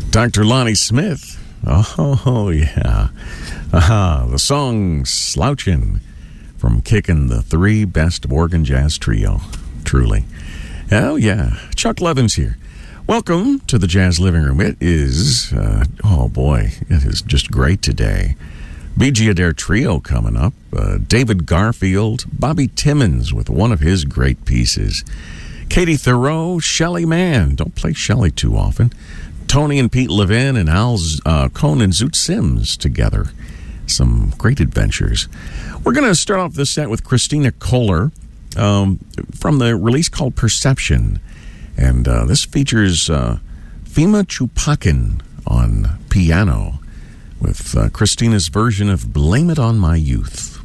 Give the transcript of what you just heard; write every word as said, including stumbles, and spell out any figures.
Doctor Lonnie Smith. Oh, yeah. Uh-huh. The song Slouchin' from Kickin', the three best organ jazz trio. Truly. Oh, yeah. Chuck Levin's here. Welcome to the Jazz Living Room. It is, uh, oh boy, it is just great today. B G Adair Trio coming up. Uh, David Garfield, Bobby Timmons with one of his great pieces. Katie Thoreau, Shelly Mann. Don't play Shelly too often. Tony and Pete Levin and Al uh, Cohn and Zoot Sims together. Some great adventures. We're going to start off this set with Christina Kohler um, from the release called Perception. And uh, this features uh, Fima Chupakin on piano with uh, Christina's version of Blame It on My Youth.